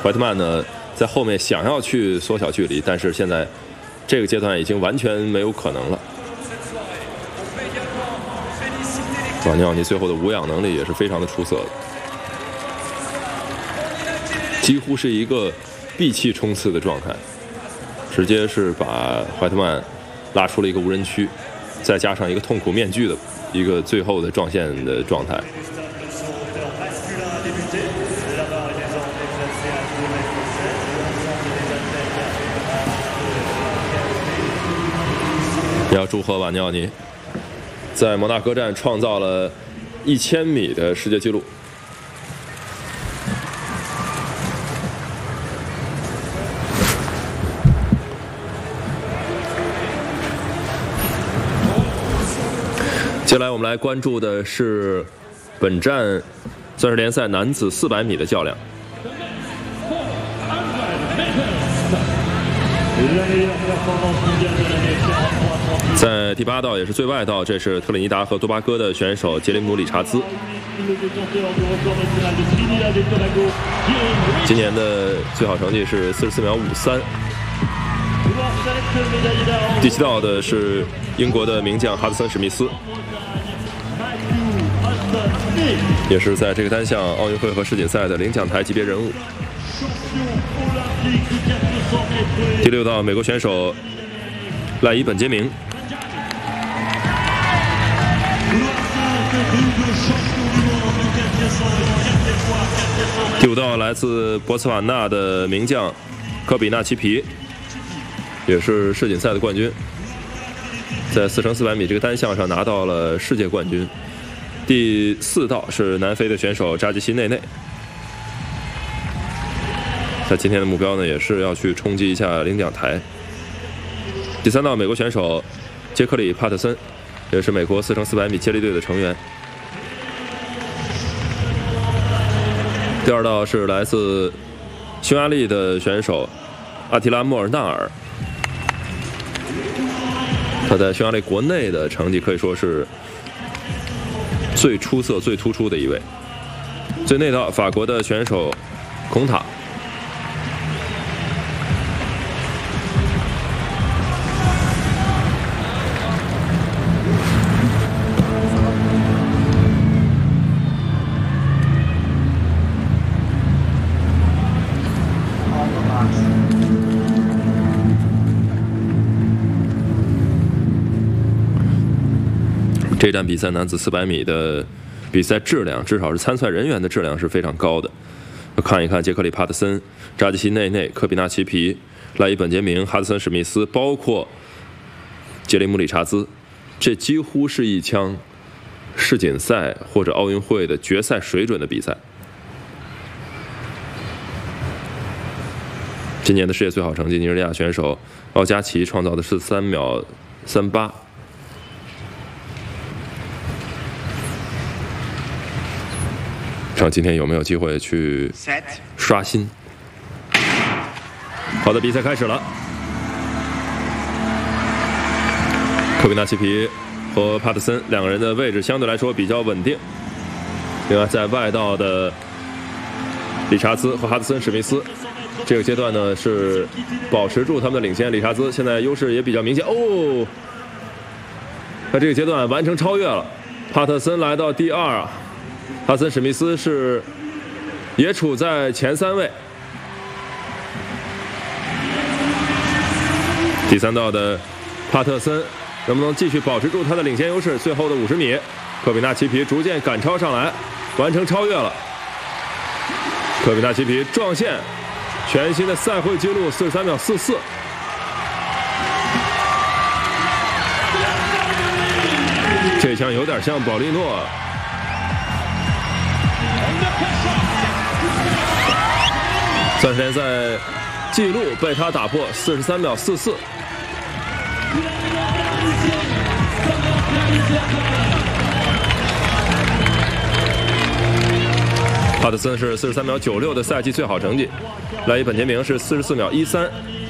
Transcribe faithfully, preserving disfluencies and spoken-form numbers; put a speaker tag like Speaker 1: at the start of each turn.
Speaker 1: 怀特曼呢在后面想要去缩小距离，但是现在这个阶段已经完全没有可能了。瓦尼奥尼最后的无氧能力也是非常的出色的，几乎是一个闭气冲刺的状态，直接是把怀特曼拉出了一个无人区，再加上一个痛苦面具的一个最后的撞线的状态。也要祝贺瓦尼奥尼在摩纳哥站创造了一千米的世界纪录。接下来我们来关注的是本站钻石联赛男子四百米的较量。在第八道也是最外道，这是特立尼达和多巴哥的选手杰林姆·理查兹。今年的最好成绩是四十四秒五三。第七道的是英国的名将哈德森·史密斯，也是在这个单项奥运会和世锦赛的领奖台级别人物。第六道美国选手赖伊·本杰明。第五道来自博茨瓦纳的名将科比纳奇皮，也是世锦赛的冠军，在四乘四百米这个单项上拿到了世界冠军。第四道是南非的选手扎吉西内内，他今天的目标呢也是要去冲击一下领奖台。第三道美国选手杰克里·帕特森，也是美国四乘四百米接力队的成员。第二道是来自匈牙利的选手阿提拉·莫尔纳尔，他在匈牙利国内的成绩可以说是最出色、最突出的一位。最内道法国的选手孔塔。这站比赛男子四百米的比赛质量，至少是参赛人员的质量是非常高的。看一看杰克里·帕特森、扎吉西内内、科比纳奇皮、赖伊·本杰明、哈德森·史密斯，包括杰林姆·理查兹，这几乎是一枪世锦赛或者奥运会的决赛水准的比赛。今年的世界最好成绩，尼日利亚选手奥加奇创造的是三秒三八。看今天有没有机会去刷新。好的，比赛开始了。科比纳奇皮和帕特森两个人的位置相对来说比较稳定。另外，在外道的理查兹和哈德森·史密斯，这个阶段呢是保持住他们的领先。理查兹现在优势也比较明显哦，在这个阶段完成超越了。帕特森来到第二啊。哈森·史密斯是也处在前三位。第三道的帕特森能不能继续保持住他的领先优势？最后的五十米，科比纳奇皮逐渐赶超上来，完成超越了。科比纳奇皮撞线，全新的赛会纪录四十三秒四四。这枪有点像保利诺。钻石联赛纪录被他打破，四十三秒四四。帕特森是四十三秒九六的赛季最好成绩，赖伊·本杰明是四十四秒一三，